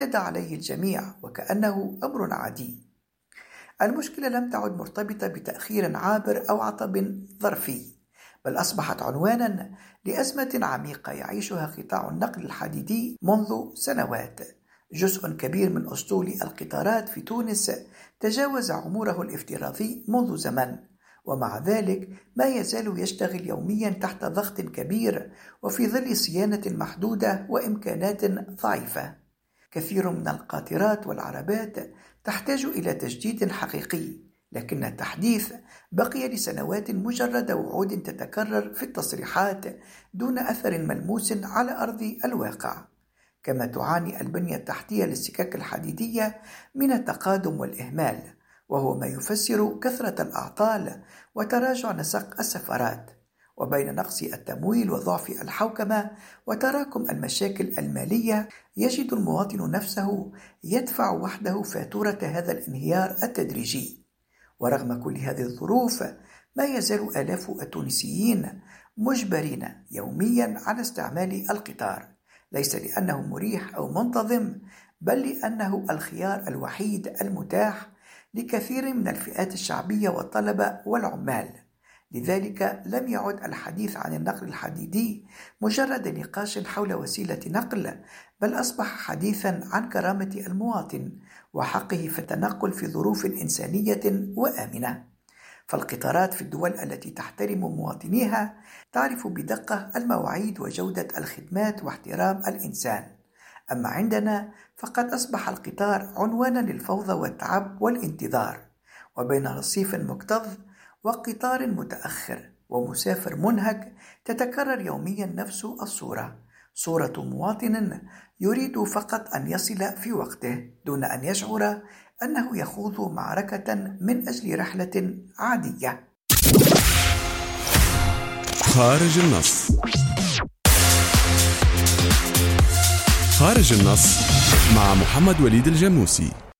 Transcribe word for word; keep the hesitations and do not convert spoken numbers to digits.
اعتاد عليه الجميع وكأنه أمر عادي. المشكلة لم تعد مرتبطة بتأخير عابر أو عطب ظرفي، بل أصبحت عنوانا لأزمة عميقة يعيشها قطاع النقل الحديدي منذ سنوات. جزء كبير من أسطول القطارات في تونس تجاوز عمره الافتراضي منذ زمن، ومع ذلك ما يزال يشتغل يوميا تحت ضغط كبير وفي ظل صيانة محدودة وإمكانات ضعيفة. كثير من القاطرات والعربات تحتاج إلى تجديد حقيقي، لكن التحديث بقي لسنوات مجرد وعود تتكرر في التصريحات دون أثر ملموس على أرض الواقع. كما تعاني البنية التحتية للسكك الحديدية من التقادم والإهمال، وهو ما يفسر كثرة الأعطال وتراجع نسق السفارات. وبين نقص التمويل وضعف الحوكمة وتراكم المشاكل المالية، يجد المواطن نفسه يدفع وحده فاتورة هذا الانهيار التدريجي. ورغم كل هذه الظروف، ما يزال آلاف التونسيين مجبرين يوميا على استعمال القطار، ليس لأنه مريح أو منتظم، بل لأنه الخيار الوحيد المتاح لكثير من الفئات الشعبية والطلبة والعمال. لذلك لم يعد الحديث عن النقل الحديدي مجرد نقاش حول وسيلة نقل، بل أصبح حديثا عن كرامة المواطن وحقه في التنقل في ظروف إنسانية وآمنة. فالقطارات في الدول التي تحترم مواطنيها تعرف بدقة المواعيد وجودة الخدمات واحترام الإنسان. أما عندنا فقد أصبح القطار عنوانا للفوضى والتعب والانتظار، وبين رصيف مكتظ وقطار متأخر ومسافر منهك تتكرر يوميا نفس الصورة، صورة مواطن يريد فقط أن يصل في وقته دون أن يشعر أنه يخوض معركة من أجل رحلة عادية. خارج النص. خارج النص مع محمد وليد الجاموسي.